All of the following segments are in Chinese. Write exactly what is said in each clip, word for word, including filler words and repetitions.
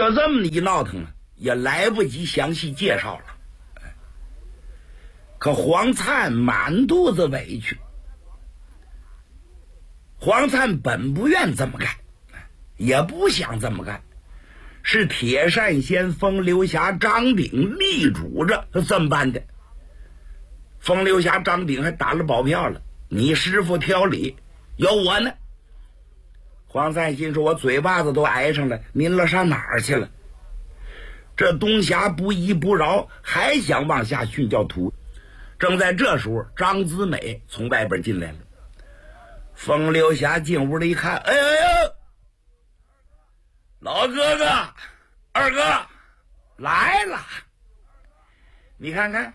这这么一闹腾，也来不及详细介绍了。可黄灿满肚子委屈，黄灿本不愿这么干，也不想这么干，是铁扇仙风流侠张炳力主着这么办的。风流侠张炳还打了保票了，你师傅挑理，有我呢。黄灿心说，我嘴巴子都挨上了，您了上哪儿去了？这东侠不依不饶，还想往下训教徒。正在这时候，张子美从外边进来了。风流侠进屋里一看，哎呦呦，老哥哥二哥来了，你看看，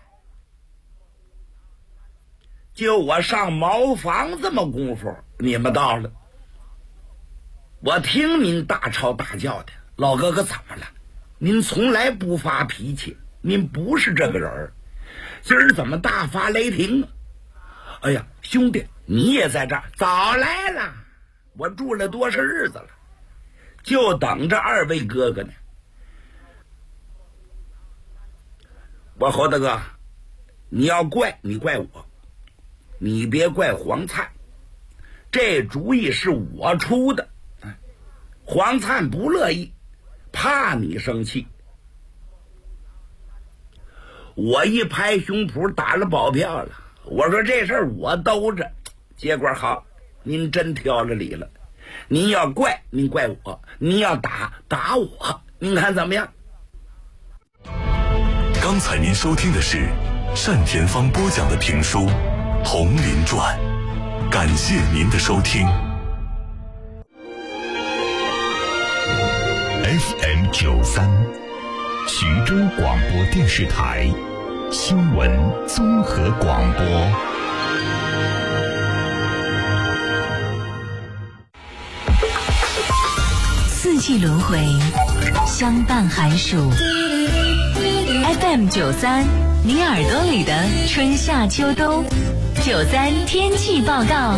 就我上茅房这么功夫你们到了。我听您大吵大叫的，老哥哥怎么了？您从来不发脾气，您不是这个人，今儿怎么大发雷霆啊？哎呀，兄弟，你也在这儿，早来了，我住了多少日子了，就等着二位哥哥呢。我侯大哥，你要怪你怪我，你别怪黄灿，这主意是我出的。黄灿不乐意，怕你生气，我一拍胸脯打了保票了，我说这事儿我兜着。结果好，您真挑了理了，您要怪您怪我，您要打打我，您看怎么样？ 刚才您收听的是单田芳播讲的评书《铜林传》，感谢您的收听。 F M 九三，徐州广播电视台新闻综合广播。 四季轮回，相伴寒暑。F M 九三，你耳朵里的春夏秋冬。九三天气报告。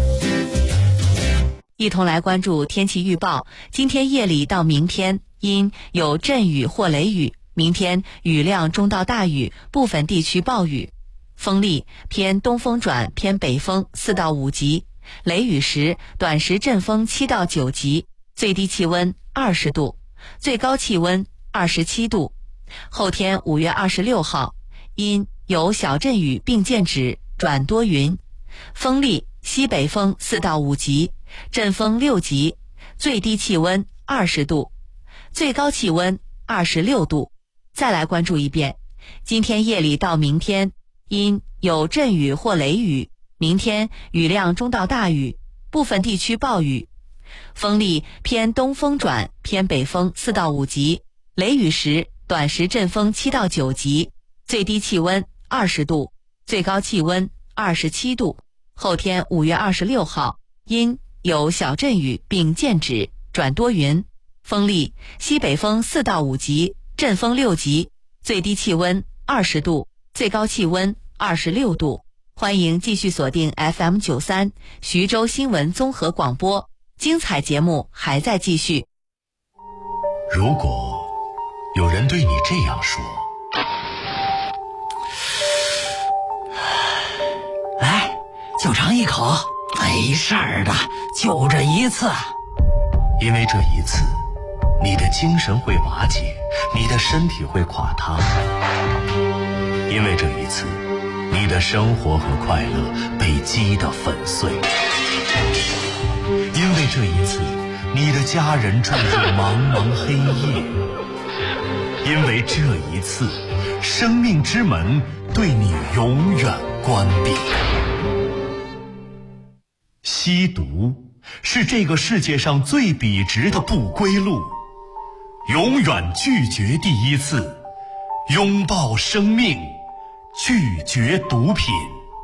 一同来关注天气预报。今天夜里到明天阴，有阵雨或雷雨，明天雨量中到大雨，部分地区暴雨。风力偏东风转偏北风四到五级，雷雨时短时阵风七到九级，最低气温二十度，最高气温二十七度。后天五月二十六号，阴有小阵雨并见止，转多云，风力西北风四到五级，阵风六级，最低气温二十度，最高气温二十六度。再来关注一遍，今天夜里到明天阴有阵雨或雷雨，明天雨量中到大雨，部分地区暴雨。风力偏东风转偏北风四到五级，雷雨时短时阵风七到九级，最低气温二十度，最高气温二十七度。后天五月二十六号，阴有小阵雨并见止，转多云，风力西北风四到五级，阵风六级，最低气温二十度，最高气温二十六度。欢迎继续锁定 F M 九三 徐州新闻综合广播，精彩节目还在继续。 如果有人对你这样说， 来，就尝一口，没事儿的，就这一次。 因为这一次你的精神会瓦解，你的身体会垮塌。因为这一次你的生活和快乐被击得粉碎。因为这一次你的家人住入茫茫黑夜。因为这一次生命之门对你永远关闭。吸毒是这个世界上最笔直的不归路，永远拒绝第一次，拥抱生命，拒绝毒品。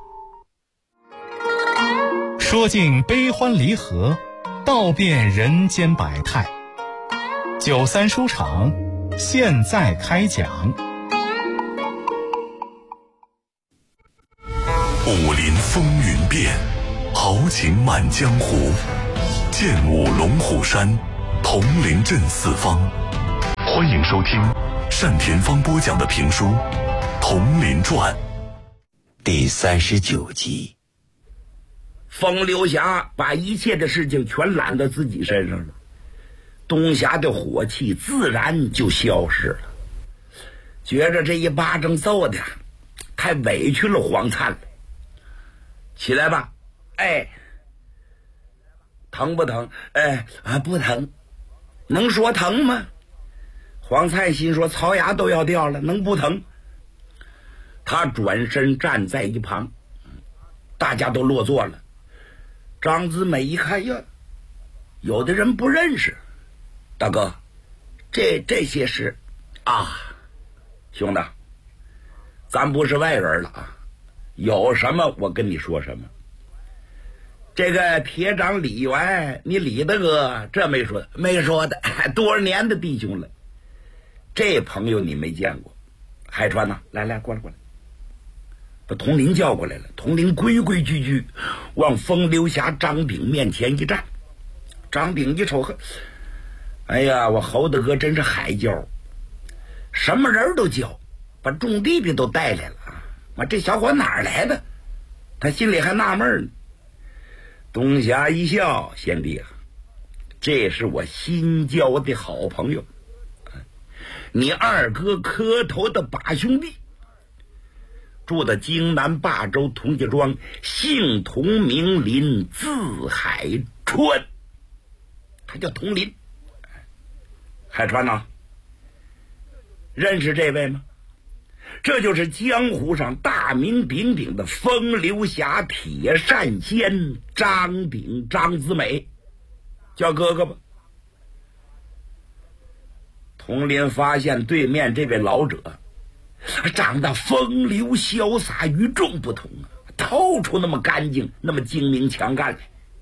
说尽悲欢离合，道遍人间百态。九三书场现在开讲。 武林风云变，豪情满江湖。剑舞龙虎山，铜陵镇四方。 欢迎收听单田芳播讲的评书《铜林传》 第三十九集。 风流侠把一切的事情全揽到自己身上了，东侠的火气自然就消失了，觉着这一巴掌揍的太委屈了黄灿了。起来吧，哎，疼不疼？哎啊，不疼。能说疼吗？黄灿心说槽牙都要掉了，能不疼？他转身站在一旁，大家都落座了。张子美一看呀，有的人不认识，大哥，这这些事啊，兄弟，咱不是外人了啊，有什么我跟你说什么。这个铁掌李元，你李大哥这没说没说的，多少年的弟兄了，这朋友你没见过。海川呐、啊，来来过来过来，把佟林叫过来了。佟林规规矩矩往风流侠张炳面前一站。张炳一瞅，哎呀，我侯大哥真是海教，什么人都教，把众弟弟都带来了啊！妈，这小伙哪儿来的？他心里还纳闷呢。东侠一笑，贤弟啊，这是我新交的好朋友，你二哥磕头的把兄弟，住的京南霸州佟家庄，姓佟名林，字海川，他叫佟林。海川呐、啊，认识这位吗？这就是江湖上大名鼎鼎的风流侠铁扇仙张鼎张子美，叫哥哥吧。佟林发现对面这位老者长得风流潇洒与众不同啊，透出那么干净，那么精明强干来。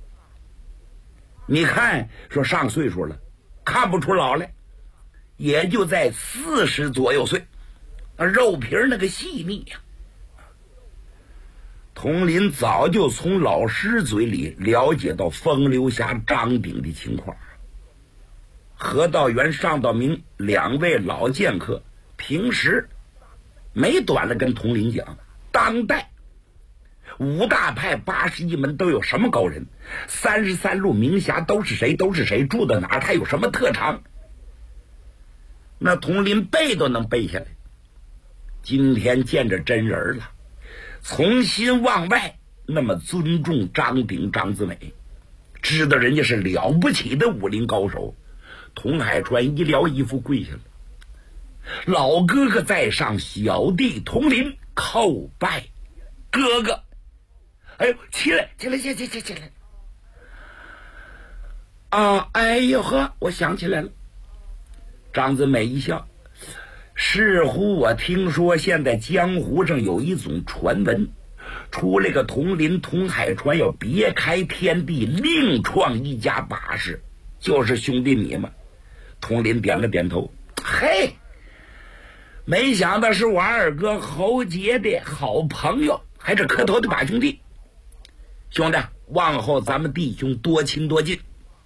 你看说上岁数了，看不出老来，也就在四十左右岁，肉皮那个细腻呀、啊。佟林早就从老师嘴里了解到风流侠张鼎的情况。何道元、尚道明两位老剑客平时没短了跟佟林讲，当代五大派八十一门都有什么高人，三十三路名侠都是谁都是谁，住到哪儿，他有什么特长，那佟林背都能背下来。今天见着真人了，从心往外那么尊重张鼎张子美，知道人家是了不起的武林高手。佟海川一撩衣服跪下了，老哥哥在上，小弟佟林叩拜哥哥。哎呦，起来起来起来起来起来啊！哎呦呵，我想起来了。张子美一笑，似乎我听说现在江湖上有一种传闻，出来个佟林佟海川要别开天地，另创一家把式，就是兄弟你们。佟林点了点头，嘿，没想到是我二哥侯杰的好朋友，还是磕头的把兄弟。兄弟，往后咱们弟兄多亲多近。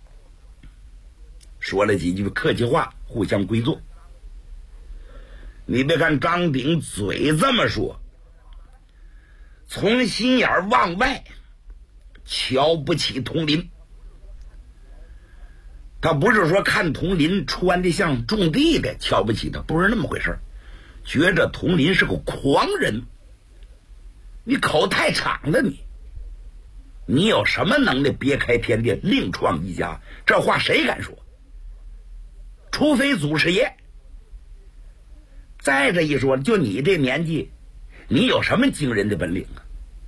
说了几句客气话，互相归坐。你别看张鼎嘴这么说，从心眼往外瞧不起佟林。他不是说看佟林穿的像种地的瞧不起他，不是那么回事，觉着佟林是个狂人，你口太长了，你你有什么能耐别开天地另创一家？这话谁敢说？除非祖师爷。再这一说，就你这年纪，你有什么惊人的本领啊？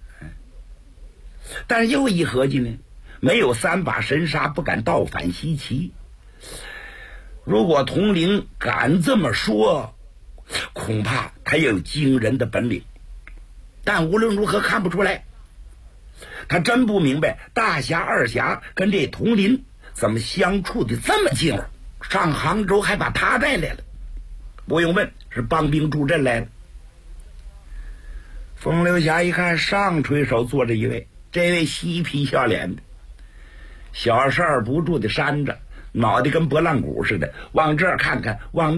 但是又一合计呢，没有三把神杀，不敢倒反西岐。如果佟林敢这么说，恐怕他也有惊人的本领。但无论如何看不出来，他真不明白大侠二侠跟这佟林怎么相处的这么近，上杭州还把他带来了。不用问，是帮兵助阵来了。风流侠一看上垂手坐着一位，这位嬉皮笑脸的，小事儿不住的扇着，脑袋跟拨浪鼓似的，往这儿看看，往